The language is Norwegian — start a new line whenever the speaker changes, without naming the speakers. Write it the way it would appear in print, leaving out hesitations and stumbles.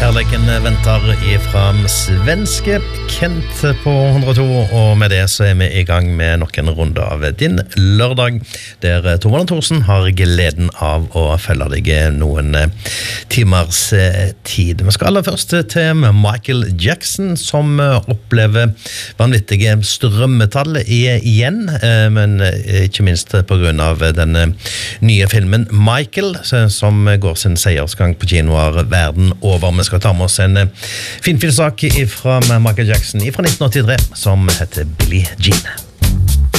Kärleken väntar ifrån svenske Kent på 102, og med det så vi I gang med nok en runde av din lørdag, der Torvald Thorsen har gleden av å følge deg noen timers tid. Vi skal aller først til Michael Jackson, som opplever vanvittige strømmetall igjen, men ikke minst på grunn av den nye filmen Michael, som går sin seiersgang på kinoer verden over. Vi skal ta med oss en fin sak fra Michael Jackson fra 1983 som heter Billie Jean.